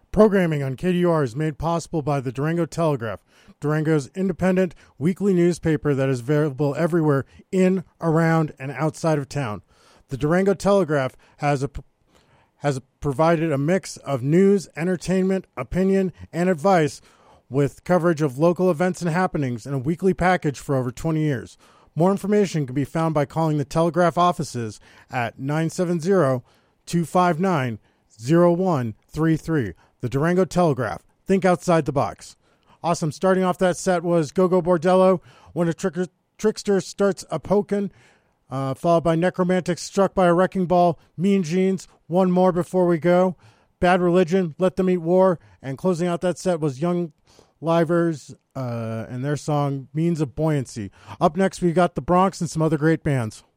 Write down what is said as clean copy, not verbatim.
Programming on KDUR is made possible by the Durango Telegraph, Durango's independent weekly newspaper that is available everywhere in, around, and outside of town. The Durango Telegraph has provided a mix of news, entertainment, opinion, and advice with coverage of local events and happenings in a weekly package for over 20 years. More information can be found by calling the Telegraph offices at 970-259-0133. The Durango Telegraph. Think outside the box. Awesome. Starting off that set was Go-Go Bordello, When a Trickster Starts a Pokin', followed by Necromantic, Struck by a Wrecking Ball, Mean Jeans, One More Before We Go, Bad Religion, Let Them Eat War, and closing out that set was Young Livers and their song Means of Buoyancy. Up next, we got the Bronx and some other great bands.